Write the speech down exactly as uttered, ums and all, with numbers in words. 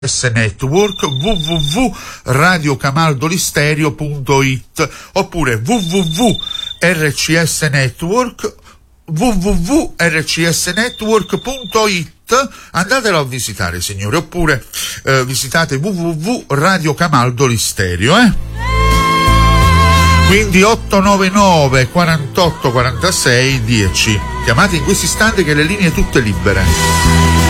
Network, w w w punto radio camaldolistereo punto it oppure w w w punto r c s network w w v punto r c s network punto it. Andatelo a visitare, signore, oppure eh, visitate w w v punto radio camaldolistereo, eh? Quindi otto nove nove quarantotto quarantasei dieci. Chiamate in questo istante che le linee tutte libere.